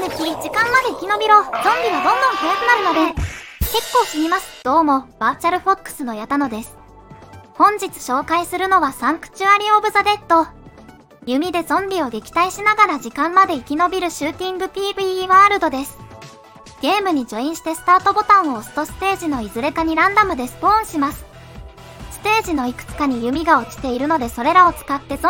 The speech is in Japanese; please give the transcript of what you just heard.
で切り、時間まで生き延びろ。ゾンビがどんどん速くなるので、結構死にます。どうも、バーチャルフォックスの矢田野です。本日紹介するのはサンクチュアリオブザデッド。弓でゾンビを撃退しながら時間まで生き延びるシューティング PVE ワールドです。ゲームにジョインしてスタートボタンを押すとステージのいずれかにランダムでスポーンします。ステージのいくつかに弓が落ちているのでそれらを使ってゾンビ